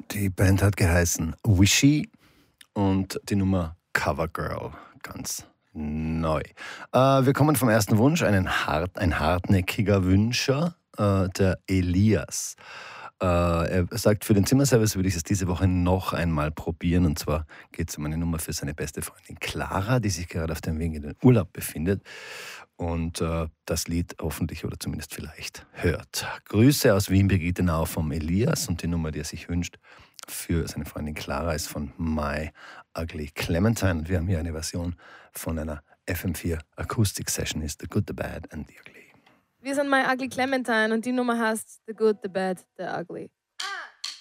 Die Band hat geheißen Wishy und die Nummer Covergirl, ganz neu. Wir kommen vom ersten Wunsch, ein hartnäckiger Wünscher, der Elias. Er sagt, für den Zimmerservice würde ich es diese Woche noch einmal probieren. Und zwar geht es um eine Nummer für seine beste Freundin Clara, die sich gerade auf dem Weg in den Urlaub befindet und das Lied hoffentlich oder zumindest vielleicht hört. Grüße aus Wien, Brigitte Nau vom Elias, und die Nummer, die er sich wünscht für seine Freundin Clara, ist von My Ugly Clementine. Und wir haben hier eine Version von einer FM4 Acoustic Session, ist The Good, The Bad and The Ugly. Wir sind My Ugly Clementine und die Nummer heißt The Good, The Bad, The Ugly.